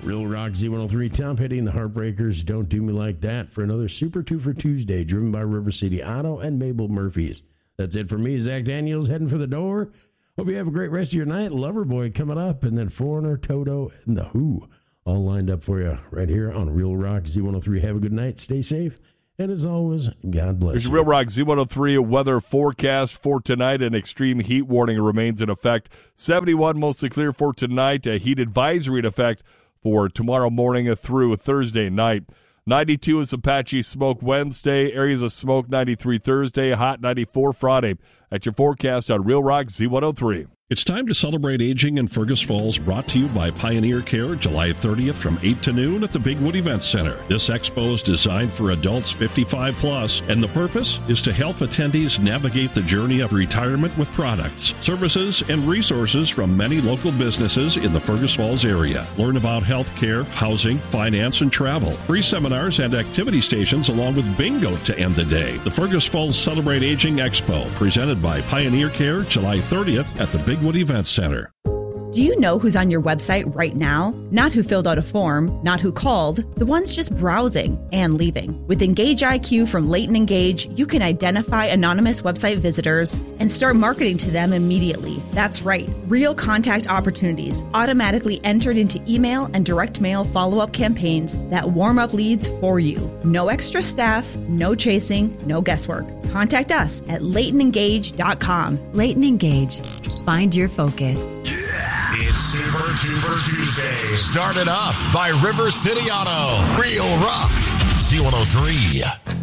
Real Rock Z103, Tom Petty and the Heartbreakers, Don't Do Me Like That, for another Super 2 for Tuesday, driven by River City Auto and Mabel Murphy's. That's it for me, Zach Daniels, heading for the door. Hope you have a great rest of your night. Loverboy coming up, and then Foreigner, Toto, and The Who all lined up for you right here on Real Rock Z103. Have a good night, stay safe, and as always, God bless There's you. Real Rock Z103 weather forecast for tonight. An extreme heat warning remains in effect. 71 mostly clear for tonight. A heat advisory in effect for tomorrow morning through Thursday night. 92 is Apache Smoke Wednesday. Areas of smoke 93 Thursday. Hot 94 Friday. At your forecast on Real Rock Z103. It's time to celebrate aging in Fergus Falls, brought to you by Pioneer Care, July 30th from 8 to noon at the Bigwood Event Center. This expo is designed for adults 55 plus, and the purpose is to help attendees navigate the journey of retirement with products, services, and resources from many local businesses in the Fergus Falls area. Learn about health care, housing, finance, and travel. Free seminars and activity stations along with bingo to end the day. The Fergus Falls Celebrate Aging Expo, presented by Pioneer Care, July 30th at the Bigwood Event Center. Do you know who's on your website right now? Not who filled out a form, not who called, the ones just browsing and leaving. With Engage IQ from Leighton Engage, you can identify anonymous website visitors and start marketing to them immediately. That's right, real contact opportunities automatically entered into email and direct mail follow-up campaigns that warm up leads for you. No extra staff, no chasing, no guesswork. Contact us at LeightonEngage.com. Leighton Engage. Find your focus. It's Super Tuber Tuesday, started up by River City Auto. Real Rock Z103.